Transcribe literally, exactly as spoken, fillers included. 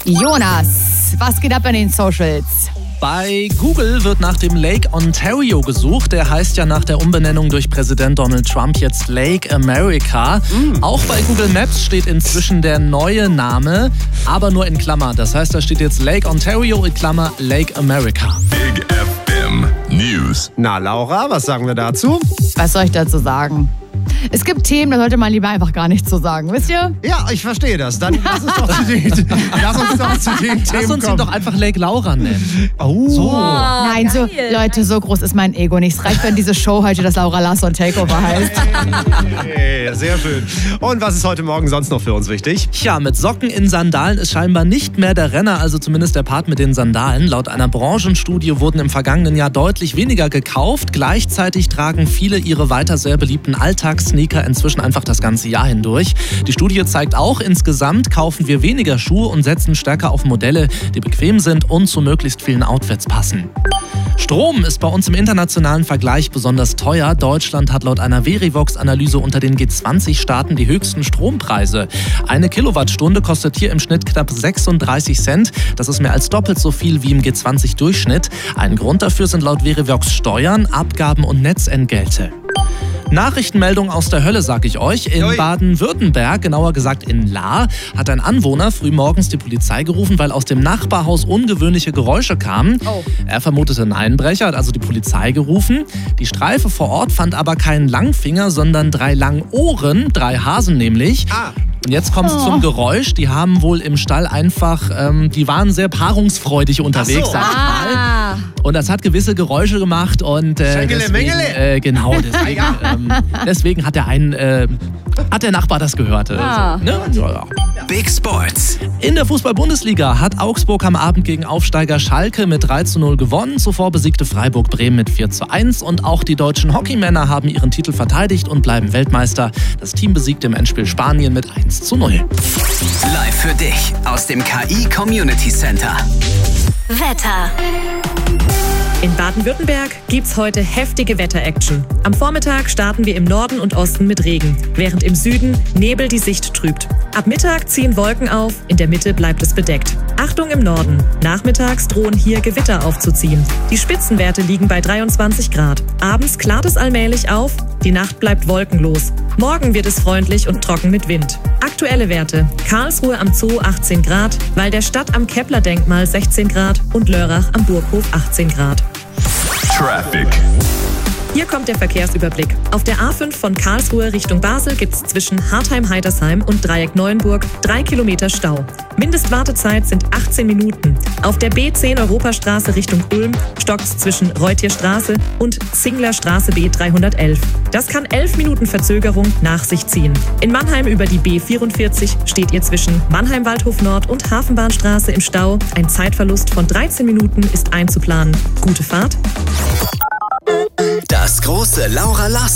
Jonas, was geht ab in den Socials? Bei Google wird nach dem Lake Ontario gesucht. Der heißt ja nach der Umbenennung durch Präsident Donald Trump jetzt Lake America. Mm. Auch bei Google Maps steht inzwischen der neue Name, aber nur in Klammer. Das heißt, da steht jetzt Lake Ontario in Klammer Lake America. Big F M News. Na Laura, was sagen wir dazu? Was soll ich dazu sagen? Es gibt Themen, da sollte man lieber einfach gar nichts zu sagen, wisst ihr? Ja, ich verstehe das. Dann lass uns doch zu den, lass uns doch zu den Themen Lass uns kommen. ihn doch einfach Lake Laura nennen. Oh. So. Nein, so, Leute, so groß ist mein Ego nicht. Es reicht, wenn diese Show heute das Laura Larsson Takeover heißt. Hey, sehr schön. Und was ist heute Morgen sonst noch für uns wichtig? Tja, mit Socken in Sandalen ist scheinbar nicht mehr der Renner, also zumindest der Part mit den Sandalen. Laut einer Branchenstudie wurden im vergangenen Jahr deutlich weniger gekauft. Gleichzeitig tragen viele ihre weiter sehr beliebten Alltagssneaker inzwischen einfach das ganze Jahr hindurch. Die Studie zeigt auch, insgesamt kaufen wir weniger Schuhe und setzen stärker auf Modelle, die bequem sind und zu möglichst vielen Outfits passen. Strom ist bei uns im internationalen Vergleich besonders teuer. Deutschland hat laut einer Verivox-Analyse unter den G zwanzig Staaten die höchsten Strompreise. Eine Kilowattstunde kostet hier im Schnitt knapp sechsunddreißig Cent. Das ist mehr als doppelt so viel wie im G zwanzig Durchschnitt. Ein Grund dafür sind laut Verivox Steuern, Abgaben und Netzentgelte. Nachrichtenmeldung aus der Hölle, sag ich euch. In Ui. Baden-Württemberg, genauer gesagt in Lahr, hat ein Anwohner frühmorgens die Polizei gerufen, weil aus dem Nachbarhaus ungewöhnliche Geräusche kamen. Oh. Er vermutete einen Einbrecher, hat also die Polizei gerufen. Die Streife vor Ort fand aber keinen Langfinger, sondern drei Langohren, drei Hasen nämlich. Ah. Und jetzt kommt es Oh. zum Geräusch. Die haben wohl im Stall einfach, ähm, die waren sehr paarungsfreudig unterwegs, so. sag ich mal. Ah. Und das hat gewisse Geräusche gemacht und äh, Schenkele, deswegen, Mengele. äh, genau, deswegen, ähm, deswegen hat der ein, äh, hat der Nachbar das gehört. Äh, Ah. so, ne? Ja, ja. Big Sports. In der Fußball-Bundesliga hat Augsburg am Abend gegen Aufsteiger Schalke mit drei zu null gewonnen. Zuvor besiegte Freiburg Bremen mit vier zu eins. Und auch die deutschen Hockeymänner haben ihren Titel verteidigt und bleiben Weltmeister. Das Team besiegte im Endspiel Spanien mit eins zu null. Live für dich aus dem K I Community Center. Wetter. In Baden-Württemberg gibt's heute heftige Wetter-Action. Am Vormittag starten wir im Norden und Osten mit Regen, während im Süden Nebel die Sicht trübt. Ab Mittag ziehen Wolken auf, in der Mitte bleibt es bedeckt. Achtung im Norden. Nachmittags drohen hier Gewitter aufzuziehen. Die Spitzenwerte liegen bei dreiundzwanzig Grad. Abends klart es allmählich auf, die Nacht bleibt wolkenlos. Morgen wird es freundlich und trocken mit Wind. Aktuelle Werte: Karlsruhe am Zoo achtzehn Grad, Weil der Stadt am Kepler-Denkmal sechzehn Grad und Lörrach am Burghof achtzehn Grad. Traffic. Hier kommt der Verkehrsüberblick. Auf der A fünf von Karlsruhe Richtung Basel gibt es zwischen Hartheim-Heidersheim und Dreieck Neuenburg drei Kilometer Stau. Mindestwartezeit sind achtzehn Minuten. Auf der B zehn Europastraße Richtung Ulm stockt es zwischen Reutierstraße und Zinglerstraße B dreihundertelf. Das kann elf Minuten Verzögerung nach sich ziehen. In Mannheim über die B vierundvierzig steht ihr zwischen Mannheim-Waldhof Nord und Hafenbahnstraße im Stau. Ein Zeitverlust von dreizehn Minuten ist einzuplanen. Gute Fahrt. Das große Laura Larsson